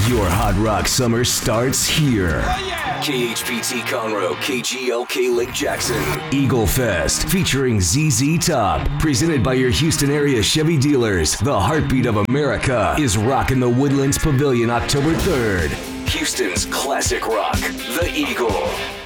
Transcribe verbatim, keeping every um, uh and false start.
Your hot rock summer starts here. K H P T Conroe, K G L K Lake Jackson. Eagle Fest featuring Z Z Top. Presented by your Houston area Chevy dealers. The heartbeat of America is rocking the Woodlands Pavilion October third. Houston's classic rock, The Eagle.